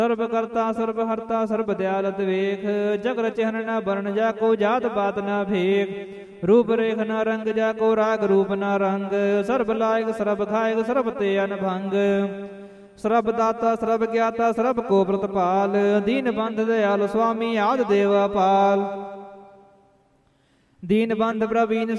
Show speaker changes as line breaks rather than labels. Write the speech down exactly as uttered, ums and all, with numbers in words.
ਸਰਬ ਕਰਤਾ ਸਰਬ ਹਰਤਾ ਸਰਬ ਦਿਆਲਤ ਵੇਖ। ਜਗ ਰਚਹਿਨ ਨਾ ਬਰਨ ਜਾ ਕੋ ਜਾਤ ਬਾਤ ਨਾ ਭੇਖ। ਰੂਪ ਰੇਖ ਨਾ ਰੰਗ ਜਾ ਕੋ ਰਾਗ ਰੂਪ ਨਾ ਰੰਗ। ਸਰਬ ਲਾਇਕ ਸਰਬ ਖਾਇਕ ਸਰਬ ਤੇ ਅਨਭੰਗ। ਸਰਬ ਦਾਤਾ ਸਰਬ ਗਿਆਤਾ ਸਰਬ ਕੋ ਪ੍ਰਤਪਾਲ। ਦੀਨ ਬੰਧ ਦਇਆਲ ਸੁਆਮੀ ਆਦਿ ਦੇਵ ਅਪਾਲ। ਦੀਨ ਬੰਧ ਪ੍ਰਵੀਨ